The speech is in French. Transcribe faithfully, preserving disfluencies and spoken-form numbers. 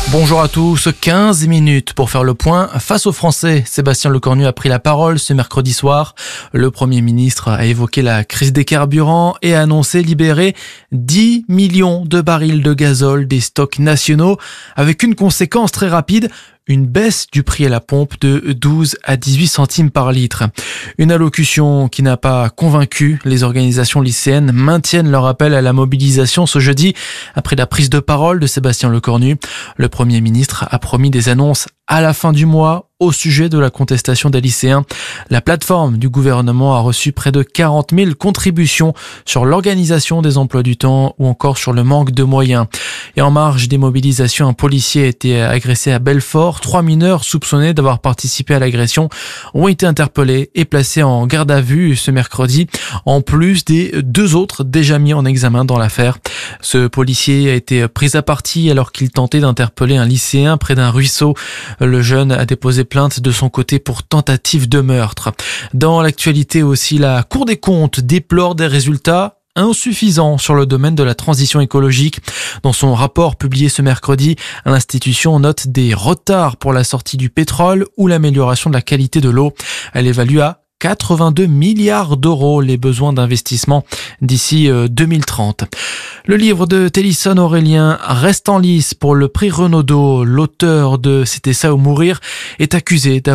Bonjour à tous, quinze minutes pour faire le point face aux Français. Sébastien Lecornu a pris la parole ce mercredi soir. Le Premier ministre a évoqué la crise des carburants et a annoncé libérer dix millions de barils de gazole des stocks nationaux avec une conséquence très rapide. Une baisse du prix à la pompe de douze à dix-huit centimes par litre. Une allocution qui n'a pas convaincu. Les organisations lycéennes maintiennent leur appel à la mobilisation ce jeudi après la prise de parole de Sébastien Lecornu. Le Premier ministre a promis des annonces à la fin du mois au sujet de la contestation des lycéens. La plateforme du gouvernement a reçu près de quarante mille contributions sur l'organisation des emplois du temps ou encore sur le manque de moyens. Et en marge des mobilisations, un policier a été agressé à Belfort. Trois mineurs soupçonnés d'avoir participé à l'agression ont été interpellés et placés en garde à vue ce mercredi, en plus des deux autres déjà mis en examen dans l'affaire. Ce policier a été pris à partie alors qu'il tentait d'interpeller un lycéen près d'un ruisseau. Le jeune a déposé plainte de son côté pour tentative de meurtre. Dans l'actualité aussi, la Cour des comptes déplore des résultats insuffisant sur le domaine de la transition écologique. Dans son rapport publié ce mercredi, l'institution note des retards pour la sortie du pétrole ou l'amélioration de la qualité de l'eau. Elle évalue à quatre-vingt-deux milliards d'euros les besoins d'investissement d'ici deux mille trente. Le livre de Télisson Aurélien reste en lice pour le prix Renaudot. L'auteur de C'était ça ou mourir est accusé d'avoir